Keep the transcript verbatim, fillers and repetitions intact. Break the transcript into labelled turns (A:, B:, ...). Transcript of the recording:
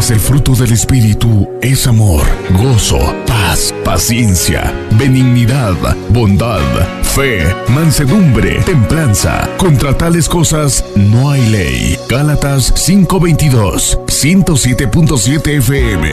A: Mas el fruto del Espíritu es amor, gozo, paz, paciencia, benignidad, bondad, fe, mansedumbre, templanza. Contra tales cosas no hay ley. Gálatas cinco veintidós, ciento siete punto siete F M.